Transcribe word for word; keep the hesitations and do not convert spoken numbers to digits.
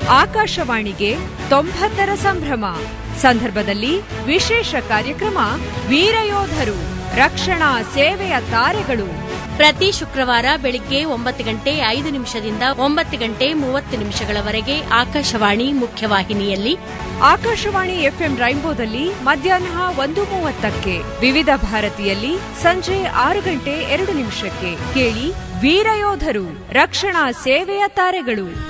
ಆಕಾಶವಾಣಿಗೆ ತೊಂಬತ್ತರ ಸಂಭ್ರಮ ಸಂದರ್ಭದಲ್ಲಿ ವಿಶೇಷ ಕಾರ್ಯಕ್ರಮ ವೀರಯೋಧರು ರಕ್ಷಣಾ ಸೇವೆಯ ತಾರೆಗಳು. ಪ್ರತಿ ಶುಕ್ರವಾರ ಬೆಳಿಗ್ಗೆ ಒಂಬತ್ತು ಗಂಟೆ ಐದು ನಿಮಿಷದಿಂದ ಒಂಬತ್ತು ಗಂಟೆ ಮೂವತ್ತು ನಿಮಿಷಗಳವರೆಗೆ ಆಕಾಶವಾಣಿ ಮುಖ್ಯವಾಹಿನಿಯಲ್ಲಿ, ಆಕಾಶವಾಣಿ ಎಫ್ಎಂ ರೈನ್ಬೋದಲ್ಲಿ ಮಧ್ಯಾಹ್ನ ಒಂದು ಮೂವತ್ತಕ್ಕೆ, ವಿವಿಧ ಭಾರತಿಯಲ್ಲಿ ಸಂಜೆ ಆರು ಗಂಟೆ ಎರಡು ನಿಮಿಷಕ್ಕೆ ಕೇಳಿ ವೀರಯೋಧರು ರಕ್ಷಣಾ ಸೇವೆಯ ತಾರೆಗಳು.